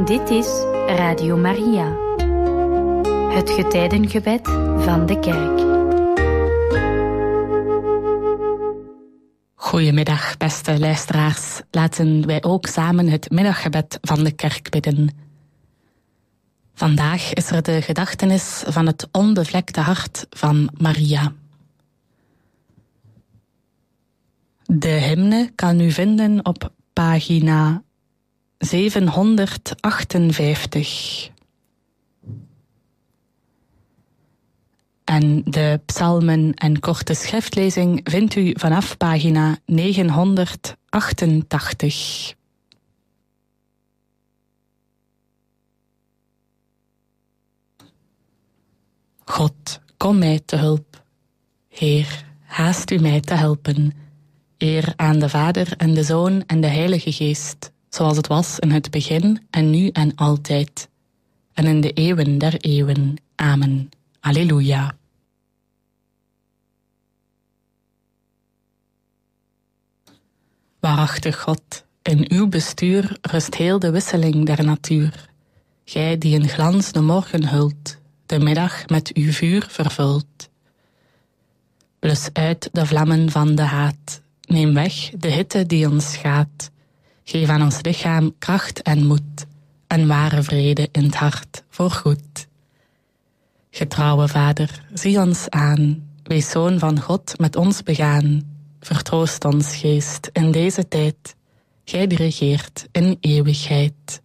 Dit is Radio Maria, het getijdengebed van de kerk. Goedemiddag, beste luisteraars. Laten wij ook samen het middaggebed van de kerk bidden. Vandaag is er de gedachtenis van het onbevlekte hart van Maria. De hymne kan u vinden op pagina 758. En de psalmen en korte schriftlezing vindt u vanaf pagina 988. God, kom mij te hulp. Heer, haast u mij te helpen. Eer aan de Vader en de Zoon en de Heilige Geest, zoals het was in het begin en nu en altijd, en in de eeuwen der eeuwen. Amen. Alleluia. Waarachtig God, in uw bestuur rust heel de wisseling der natuur. Gij die in glans de morgen hult, de middag met uw vuur vervult. Blus uit de vlammen van de haat, neem weg de hitte die ons schaadt. Geef aan ons lichaam kracht en moed, en ware vrede in het hart voorgoed. Getrouwe Vader, zie ons aan, wees Zoon van God met ons begaan. Vertroost ons geest in deze tijd, gij die regeert in eeuwigheid.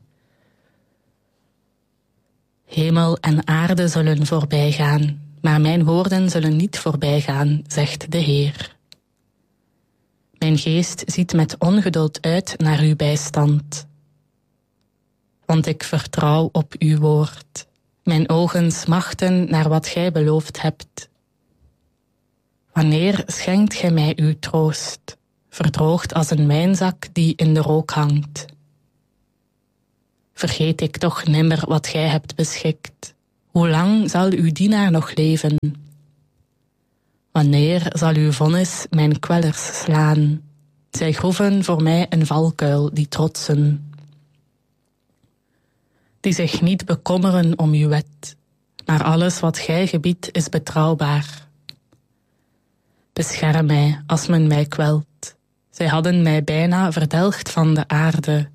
Hemel en aarde zullen voorbijgaan, maar mijn woorden zullen niet voorbijgaan, zegt de Heer. Mijn geest ziet met ongeduld uit naar uw bijstand, want ik vertrouw op uw woord. Mijn ogen smachten naar wat gij beloofd hebt. Wanneer schenkt gij mij uw troost, verdroogd als een wijnzak die in de rook hangt? Vergeet ik toch nimmer wat gij hebt beschikt. Hoe lang zal uw dienaar nog leven? Wanneer zal uw vonnis mijn kwellers slaan? Zij groeven voor mij een valkuil die trotsen, die zich niet bekommeren om uw wet, maar alles wat gij gebiedt is betrouwbaar. Bescherm mij als men mij kwelt. Zij hadden mij bijna verdelgd van de aarde.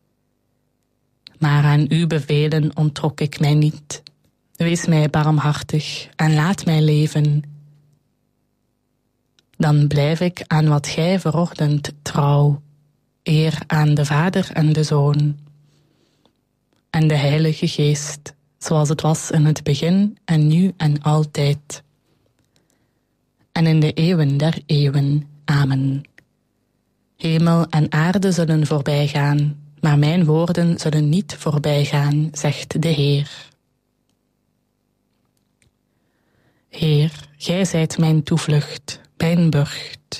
Maar aan uw bevelen onttrok ik mij niet. Wees mij barmhartig en laat mij leven. Dan blijf ik aan wat gij verordent trouw. Eer aan de Vader en de Zoon en de Heilige Geest, zoals het was in het begin en nu en altijd, en in de eeuwen der eeuwen. Amen. Hemel en aarde zullen voorbijgaan, maar mijn woorden zullen niet voorbijgaan, zegt de Heer. Heer, gij zijt mijn toevlucht, mijn burcht.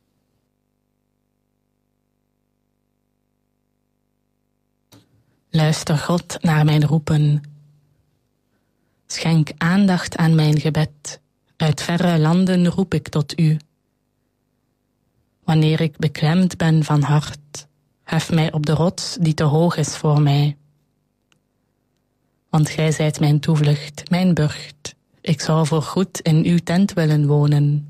Luister, God, naar mijn roepen. Schenk aandacht aan mijn gebed. Uit verre landen roep ik tot u. Wanneer ik beklemd ben van hart, hef mij op de rots die te hoog is voor mij. Want gij zijt mijn toevlucht, mijn burcht. Ik zou voorgoed in uw tent willen wonen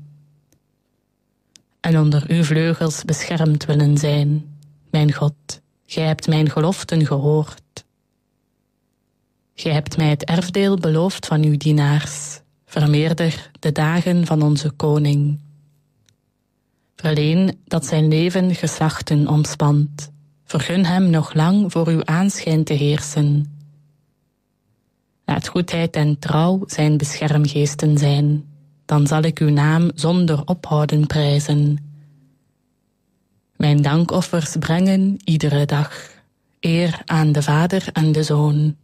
en onder uw vleugels beschermd willen zijn. Mijn God, gij hebt mijn geloften gehoord. Gij hebt mij het erfdeel beloofd van uw dienaars. Vermeerder de dagen van onze koning. Verleen dat zijn leven geslachten omspant. Vergun hem nog lang voor uw aanschijn te heersen. Laat goedheid en trouw zijn beschermgeesten zijn. Dan zal ik uw naam zonder ophouden prijzen. Mijn dankoffers brengen iedere dag. Eer aan de Vader en de Zoon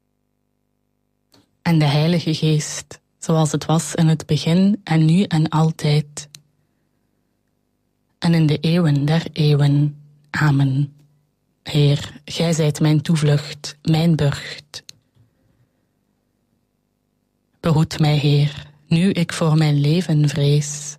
en de Heilige Geest, zoals het was in het begin en nu en altijd, en in de eeuwen der eeuwen. Amen. Heer, gij zijt mijn toevlucht, mijn burcht. Behoed mij, Heer, nu ik voor mijn leven vrees.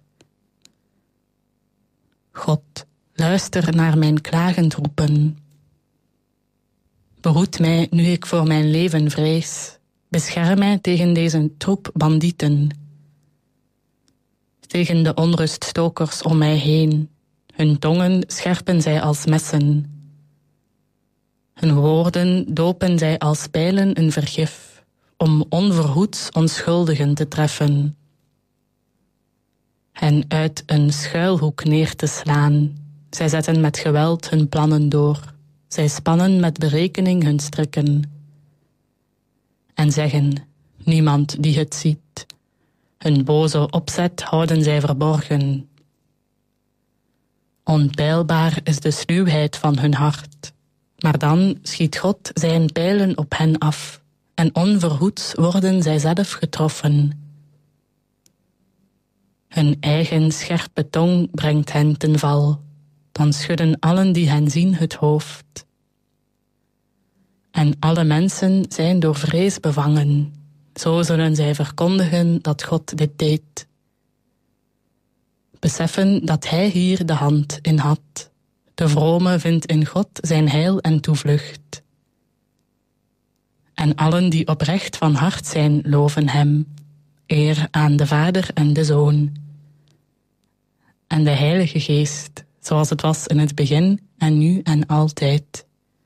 God, luister naar mijn klagend roepen. Behoed mij nu ik voor mijn leven vrees. Bescherm mij tegen deze troep bandieten. Tegen de onruststokers om mij heen. Hun tongen scherpen zij als messen. Hun woorden dopen zij als pijlen een vergif, om onverhoeds onschuldigen te treffen. Hen uit een schuilhoek neer te slaan. Zij zetten met geweld hun plannen door. Zij spannen met berekening hun strikken. En zeggen, niemand die het ziet. Hun boze opzet houden zij verborgen. Onpeilbaar is de sluwheid van hun hart. Maar dan schiet God zijn pijlen op hen af. En onverhoeds worden zij zelf getroffen. Hun eigen scherpe tong brengt hen ten val. Dan schudden allen die hen zien het hoofd. En alle mensen zijn door vrees bevangen. Zo zullen zij verkondigen dat God dit deed. Beseffen dat hij hier de hand in had. De vrome vindt in God zijn heil en toevlucht. En allen die oprecht van hart zijn, loven hem. Eer aan de Vader en de Zoon. En de Heilige Geest, zoals het was in het begin en nu en altijd.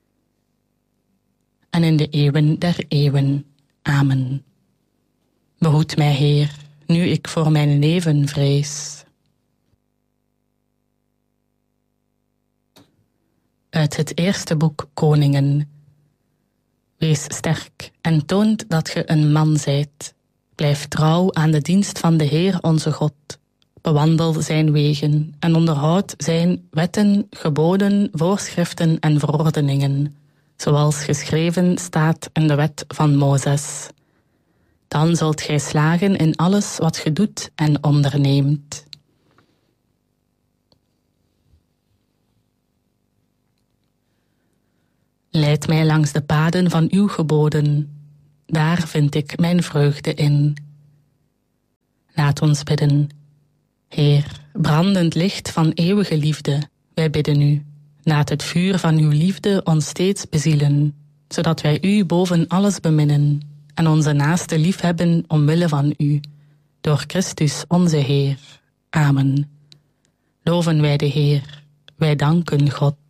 En in de eeuwen der eeuwen. Amen. Behoed mij, Heer, nu ik voor mijn leven vrees. Uit het eerste boek Koningen. Wees sterk en toont dat ge een man zijt. Blijf trouw aan de dienst van de Heer onze God. Bewandel zijn wegen en onderhoud zijn wetten, geboden, voorschriften en verordeningen, zoals geschreven staat in de wet van Mozes. Dan zult gij slagen in alles wat ge doet en onderneemt. Leid mij langs de paden van uw geboden, daar vind ik mijn vreugde in. Laat ons bidden. Heer, brandend licht van eeuwige liefde, wij bidden u. Laat het vuur van uw liefde ons steeds bezielen, zodat wij u boven alles beminnen en onze naaste liefhebben omwille van u, door Christus onze Heer. Amen. Loven wij de Heer, wij danken God.